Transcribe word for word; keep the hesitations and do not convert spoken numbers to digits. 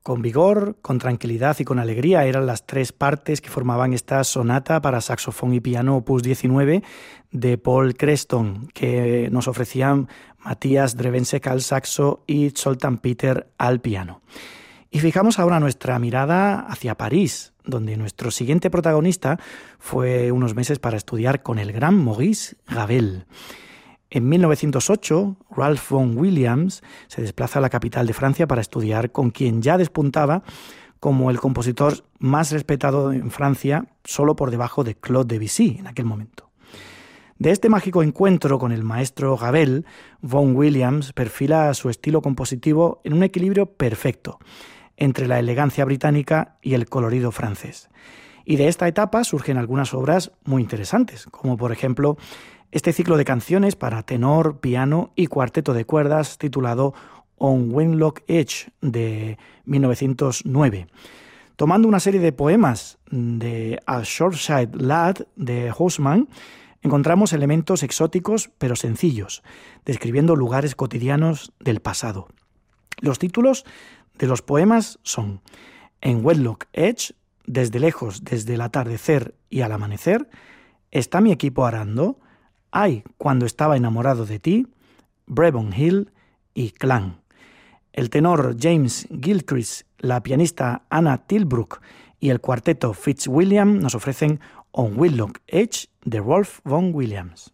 Con vigor, con tranquilidad y con alegría eran las tres partes que formaban esta sonata para saxofón y piano opus diecinueve de Paul Creston, que nos ofrecían Matías Drevenseck al saxo y Zoltán Peter al piano. Y fijamos ahora nuestra mirada hacia París, donde nuestro siguiente protagonista fue unos meses para estudiar con el gran Maurice Ravel. En mil novecientos ocho, Ralph Vaughan Williams se desplaza a la capital de Francia para estudiar con quien ya despuntaba como el compositor más respetado en Francia, solo por debajo de Claude Debussy en aquel momento. De este mágico encuentro con el maestro Ravel, Vaughan Williams perfila su estilo compositivo en un equilibrio perfecto entre la elegancia británica y el colorido francés. Y de esta etapa surgen algunas obras muy interesantes, como por ejemplo este ciclo de canciones para tenor, piano y cuarteto de cuerdas titulado On Wenlock Edge de mil novecientos nueve. Tomando una serie de poemas de A Shropshire Lad de Housman, encontramos elementos exóticos pero sencillos, describiendo lugares cotidianos del pasado. Los títulos de los poemas son En Wenlock Edge, Desde lejos, desde el atardecer y al amanecer, Está mi equipo arando, Ay, cuando estaba enamorado de ti, Brevon Hill y Clan. El tenor James Gilchrist, la pianista Anna Tilbrook y el cuarteto Fitzwilliam nos ofrecen On Wenlock Edge de Ralph Vaughan Williams.